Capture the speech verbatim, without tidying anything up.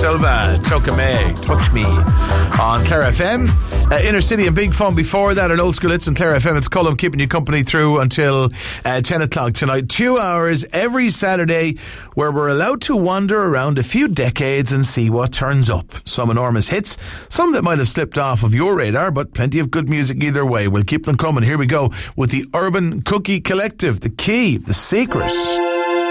Silva, Tokame, Touch Me on Clare F M. Uh, Inner City and Big Fun before that, an Old School Hits on Clare F M. It's Colm keeping you company through until uh, ten o'clock tonight. Two hours every Saturday where we're allowed to wander around a few decades and see what turns up. Some enormous hits, some that might have slipped off of your radar, but plenty of good music either way. We'll keep them coming. Here we go with the Urban Cookie Collective, The Key, The Secret.